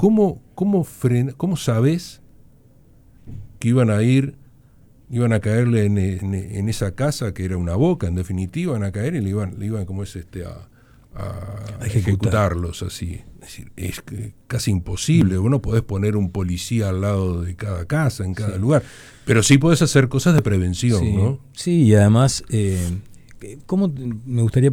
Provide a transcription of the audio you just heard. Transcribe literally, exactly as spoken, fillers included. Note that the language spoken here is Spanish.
¿cómo, cómo, frena, ¿cómo sabes que iban a ir, iban a caerle en, en, en esa casa, que era una boca, en definitiva, iban a caer y le iban, le iban como es este, a, a, a ejecutarlos así? Es decir, es casi imposible. Vos no podés poner un policía al lado de cada casa, en cada sí. lugar, pero sí podés hacer cosas de prevención, sí. ¿no? Sí, y además, eh, ¿cómo me gustaría